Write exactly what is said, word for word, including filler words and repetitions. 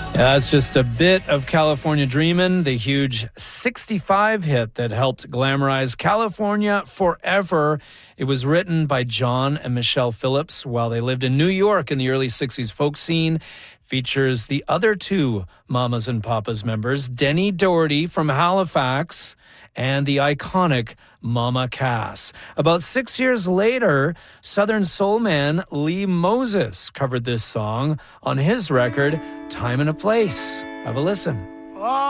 Yeah, it's just a bit of California Dreamin', the huge sixty-five hit that helped glamorize California forever. It was written by John and Michelle Phillips while they lived in New York in the early sixties folk scene. Features the other two Mamas and Papas members, Denny Doherty from Halifax and the iconic Mama Cass. About six years later, Southern soul man Lee Moses covered this song on his record, Time and a Place. Have a listen.